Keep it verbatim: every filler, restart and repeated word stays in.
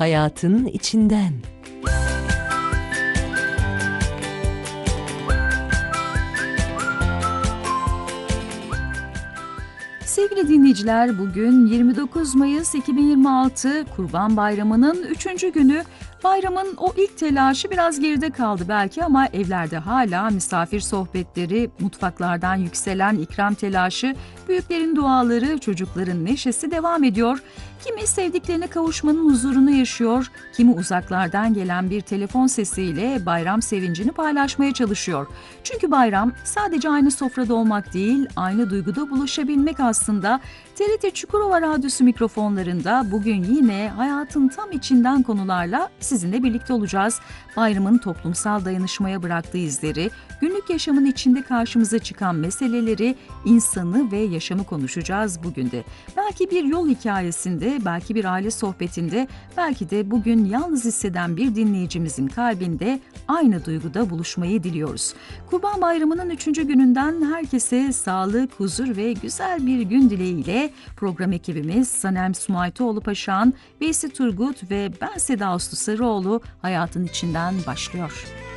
hayatın içinden. Sevgili dinleyiciler, bugün yirmi dokuz Mayıs iki bin yirmi altı, Kurban Bayramı'nın üçüncü günü. Bayramın o ilk telaşı biraz geride kaldı belki ama evlerde hala misafir sohbetleri, mutfaklardan yükselen ikram telaşı, büyüklerin duaları, çocukların neşesi devam ediyor. Kimi sevdiklerine kavuşmanın huzurunu yaşıyor, kimi uzaklardan gelen bir telefon sesiyle bayram sevincini paylaşmaya çalışıyor. Çünkü bayram sadece aynı sofrada olmak değil, aynı duyguda buluşabilmek aslında. T R T Çukurova Radyosu mikrofonlarında bugün yine hayatın tam içinden konularla sizinle birlikte olacağız. Bayramın toplumsal dayanışmaya bıraktığı izleri, günlük yaşamın içinde karşımıza çıkan meseleleri, insanı ve yaşamı konuşacağız bugün de. Belki bir yol hikayesinde, belki bir aile sohbetinde, belki de bugün yalnız hisseden bir dinleyicimizin kalbinde aynı duyguda buluşmayı diliyoruz. Kurban Bayramı'nın üçüncü gününden herkese sağlık, huzur ve güzel bir gün dileğiyle program ekibimiz Sanem Sumaytoğlu Paşan, Veysi Turgut ve ben Seda Uslu Sarıoğlu hayatın içinden başlıyor.